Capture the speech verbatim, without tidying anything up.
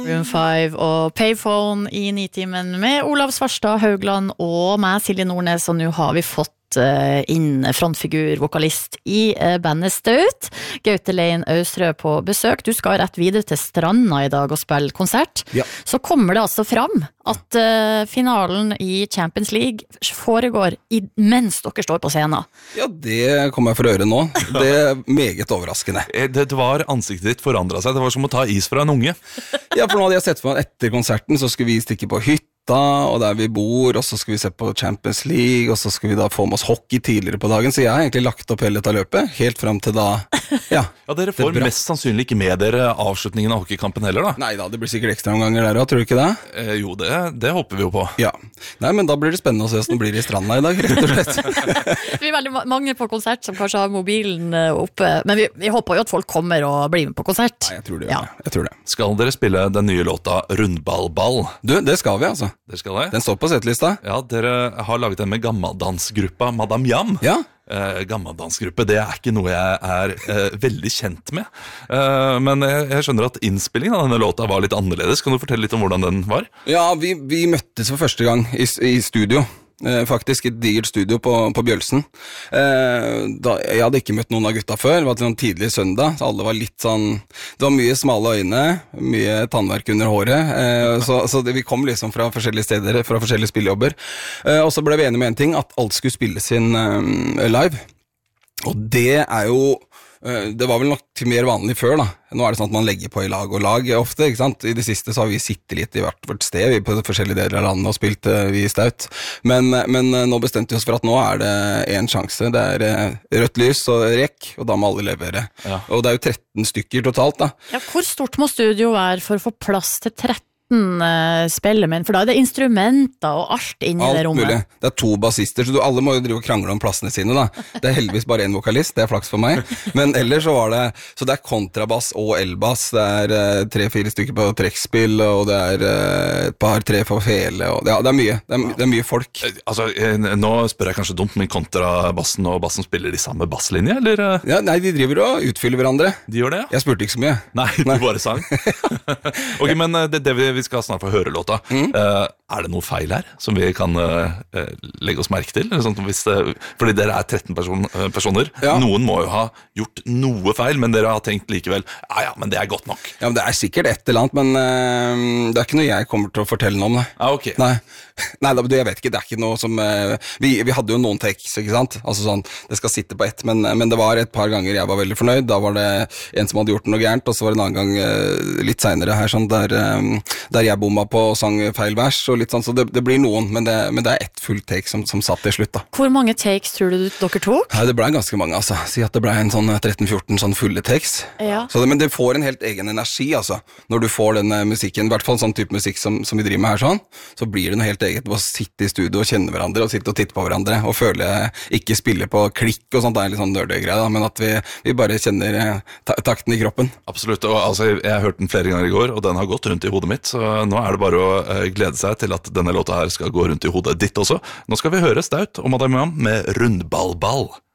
Room five og Payphone I Nitimen med Olav Svarstad Haugland og meg, Silje Nordnes, og nå har vi fått inn frontfigur, vokalist I bandet Staut, Gaute Lein Austrø på besøk. Du skal rett videre til Stranda I dag og spille konsert. Ja. Så kommer det altså fram at uh, finalen I Champions League foregår I, mens dere står på scenen. Ja, det kommer jeg for øre nå. Det er meget overraskende. Det, det var ansiktet ditt forandret seg. Det var som å ta is fra en unge. Ja, for nå hadde jeg sett for meg etter konserten, så skulle vi stikke på hytta, og der vi bor, og så skal vi se på Champions League, og så skal vi da få med oss hockey tidligere på dagen, så jeg har egentlig lagt opp hele dette løpet, helt frem til da, ja. Ja, dere får mest sannsynlig ikke med dere avslutningen av hockeykampen heller da. Nei da, det blir sikkert ekstra omganger der, tror du ikke det? Eh, jo, det, det håper vi jo på. Ja. Nei, men da blir det spennende å se hvordan det blir I Stranda I dag, rett og slett. Det blir veldig mange på konsert som kanskje har mobilen oppe, men vi, vi håper jo at folk kommer og blir med på konsert. Nei, jeg tror det, ja. jeg tror det. Skal dere spille den nye låta Rundballball? Du, det skal vi altså. Det skal det? Den står på settlista. Ja, dere har laget den med gammeldansgruppa Madame Jam. Ja. Eh, gammeldansgruppe, det er ikke noe jeg er eh, veldig kjent med. Eh, men jeg, jeg skjønner at innspillingen av denne låta var litt annerledes. Kan du fortelle litt om hvordan den var? Ja, vi, vi møttes for første gang I, I studio. Eh, faktisk et digert studio på, på Bjølsen. Eh, da, jeg hadde ikke møtt noen av gutta før. Det var en tidlig søndag, så alle var litt sånn. Det var mye smale øyne, mye tannverk under håret. Eh, så så det, vi kom liksom fra forskjellige steder, fra forskjellige spillejobber. Eh, og så ble vi enige med en ting, at alt skulle spilles inn eh, live. Og det er jo det var vel nok mer vanlig før da. Nå er det sånn at man legger på I lag og lag ofte, ikke sant? I det siste så har vi sittet litt I hvert vårt sted, vi på forskjellige deler av landet og spilt vi I Staut. Men, men nå bestemte vi oss for at nå er det en sjanse. Det er rødt lys og rekk, og da må alle levere. Ja. Og det er jo tretten stykker totalt da. Ja, hvor stort må studio være for å få plass til tretten spiller, men for da er det instrumenter og alt inni alt det rommet. Mulig. Det er to bassister, så du, alle må jo drive og krangle om plassene sine da. Det er heldigvis bare en vokalist, det er flaks for meg. Men ellers så var det, så det er kontrabass og elbass, det er uh, tre-fire stykker på trekkspill, og det er uh, et par, tre for fele, og ja, det er mye, det er, det er mye folk. Altså, nå spør jeg kanskje dumt, men kontrabassen og bassen spiller de samme basslinje, eller? Ja, nei, de driver og utfyller hverandre. De gjør det, ja? Jeg spurte ikke så mye. Nei, du bare sang. Ok, men det, det vi vi skal snart få høre låta. Mm. Uh, er det noe feil her som vi kan uh, legge oss merke til? Eller sånt, hvis det, fordi dere er tretten person, uh, personer. Ja. Noen må jo ha gjort noe feil, men dere har tenkt likevel, ja ja, men det er godt nok. Ja, men det er sikkert et eller annet, men uh, det er ikke noe jeg kommer til å fortelle noe om det. Ah, ok. Nei. Nei, jeg vet ikke, det er ikke noe som uh, vi, vi hadde jo noen takes, ikke sant? Altså sånn, det skal sitte på ett, men, men det var et par ganger jeg var veldig fornøyd. Da var det en som hadde gjort noe gærent, og så var det en annen gang uh, litt senere her, sånn der um, der jeg bomma på og sang feil vers og litt sånn, så det, det blir noen, men det, men det er ett fullt take som, som satt til slutt da. Hvor mange takes tror du dere tok? Nei, det ble ganske mange altså, si at det ble en sånn tretten fjorten sånn fulle takes. Ja. Så det, men det får en helt egen energi altså, når du får den musikken, i hvert fall sånn type musikk som, som vi driver med her sånn, så blir det noe helt eget å sitte I studio og kjenne hverandre og sitte og titte på hverandre og føle ikke spille på klikk og sånt, det er litt sånn nerdegreie da, men at vi, vi bare kjenner ta, takten I kroppen. Absolutt, og altså, jeg har hørt den flere ganger I går, og den har gått rundt I hodet mitt, så nå er det bare å glede seg til at denne låta her skal gå rundt I hodet ditt også. Nå skal vi høre Staut og Madame Jam med Rundballball.